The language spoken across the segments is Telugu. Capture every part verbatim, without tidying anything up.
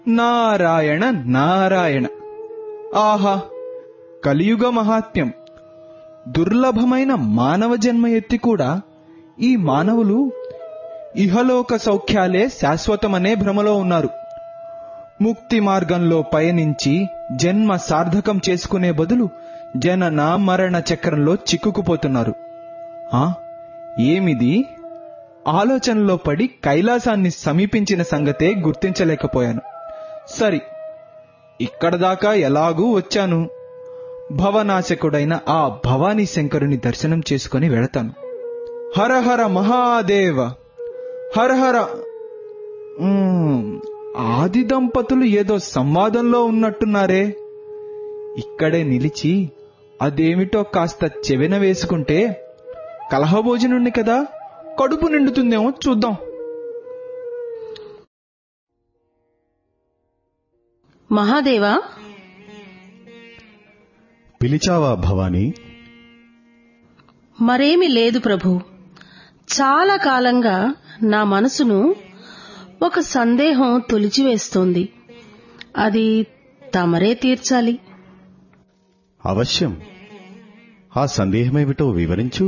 నారాయణ నారాయణ. ఆహా, కలియుగ మహాత్మ్యం. దుర్లభమైన మానవ జన్మ ఎత్తి కూడా ఈ మానవులు ఇహలోక సౌఖ్యాలే శాశ్వతమనే భ్రమలో ఉన్నారు. ముక్తి మార్గంలో పయనించి జన్మ సార్థకం చేసుకునే బదులు జనన మరణ చక్రంలో చిక్కుకుపోతున్నారు. ఆ ఏమిది? ఆలోచనలో పడి కైలాసాన్ని సమీపించిన సంగతే గుర్తించలేకపోయాను. సరి, ఇక్కడ దాకా ఎలాగూ వచ్చాను. భవనాశకుడైన ఆ భవానీ శంకరుని దర్శనం చేసుకుని వెళతాను. హరహర మహాదేవ, హరహర. ఆది దంపతులు ఏదో సంవాదంలో ఉన్నట్టున్నారే. ఇక్కడే నిలిచి అదేమిటో కాస్త చెవిన వేసుకుంటే కలహభోజనుణ్ణి కదా, కడుపు నిండుతుందేమో చూద్దాం. మహాదేవా, పిలిచావా భవానీ? మరేమి లేదు ప్రభు. చాలా కాలంగా నా మనసును ఒక సందేహం తొలిచివేస్తోంది. అది తమరే తీర్చాలి. అవశ్యం. ఆ సందేహమేమిటో వివరించు.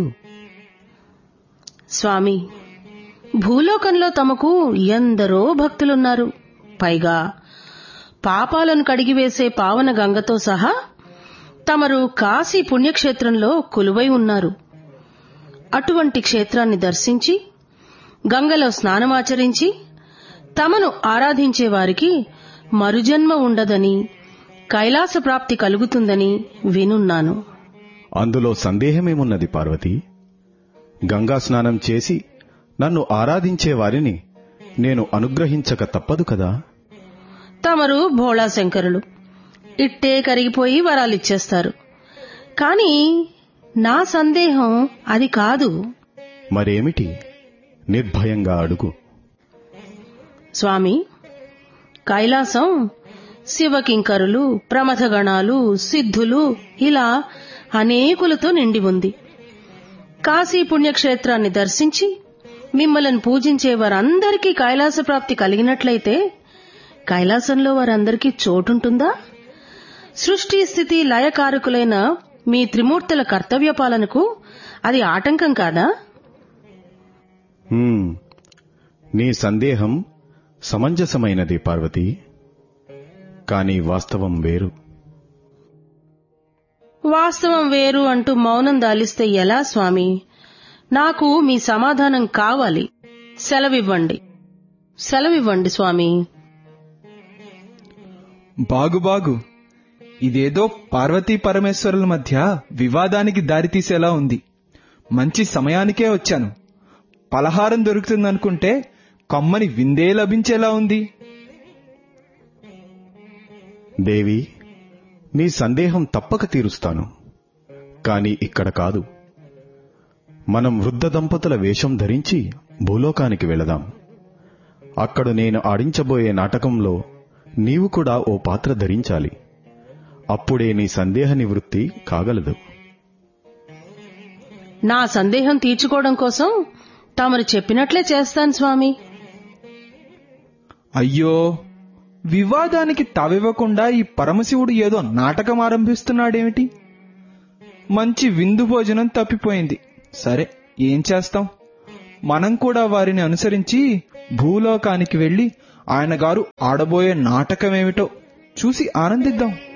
స్వామి, భూలోకంలో తమకు ఎందరో భక్తులున్నారు. పైగా పాపాలను కడిగివేసే పావన గంగతో సహా తమరు కాశీ పుణ్యక్షేత్రంలో కొలువై ఉన్నారు. అటువంటి క్షేత్రాన్ని దర్శించి గంగలో స్నానమాచరించి తమను ఆరాధించే వారికి మరుజన్మ ఉండదని, కైలాస ప్రాప్తి కలుగుతుందని వినున్నాను. అందులో సందేహమేమున్నది పార్వతీ? గంగా స్నానం చేసి నన్ను ఆరాధించే వారిని నేను అనుగ్రహించక తప్పదు కదా. తమరు భోళాశంకరులు, ఇట్టే కరిగిపోయి వరాలిచ్చేస్తారు. కాని నా సందేహం అది కాదు. మరేమిటి? నిర్భయంగా అడుగు. స్వామి, కైలాసం శివకింకరులు, ప్రమథగణాలు, సిద్ధులు ఇలా అనేకులతో నిండి ఉంది. కాశీ పుణ్యక్షేత్రాన్ని దర్శించి మిమ్మల్ని పూజించే వారందరికీ కైలాస ప్రాప్తి కలిగినట్లయితే కైలాసంలో వారందరికీ చోటుంటుందా? సృష్టి స్థితి లయకారకులైన మీ త్రిమూర్తుల కర్తవ్య పాలనకు అది ఆటంకం కాదా? నీ సందేహం సమంజసమైనది పార్వతీ. కాని వాస్తవం వేరు. వాస్తవం వేరు అంటూ మౌనం దాలిస్తే ఎలా స్వామి? నాకు మీ సమాధానం కావాలి. సెలవివ్వండి, సెలవివ్వండి స్వామి. బాగు బాగు, ఇదేదో పార్వతీ పరమేశ్వరుల మధ్య వివాదానికి దారితీసేలా ఉంది. మంచి సమయానికే వచ్చాను. పలహారం దొరుకుతుందనుకుంటే కమ్మని విందే లభించేలా ఉంది. దేవి, నీ సందేహం తప్పక తీరుస్తాను. కాని ఇక్కడ కాదు. మనం వృద్ధ దంపతుల వేషం ధరించి భూలోకానికి వెళదాం. అక్కడ నేను ఆడించబోయే నాటకంలో నీవు కూడా ఓ పాత్ర ధరించాలి. అప్పుడే నీ సందేహ నివృత్తి కాగలదు. నా సందేహం తీర్చుకోవడం కోసం తమరు చెప్పినట్లే చేస్తాను స్వామి. అయ్యో, వివాదానికి తావివ్వకుండా ఈ పరమశివుడు ఏదో నాటకం ఆరంభిస్తున్నాడేమిటి? మంచి విందు భోజనం తప్పిపోయింది. సరే, ఏం చేస్తాం? మనం కూడా వారిని అనుసరించి భూలోకానికి వెళ్లి ఆయన గారు ఆడబోయే నాటకమేమిటో చూసి ఆనందిద్దాం.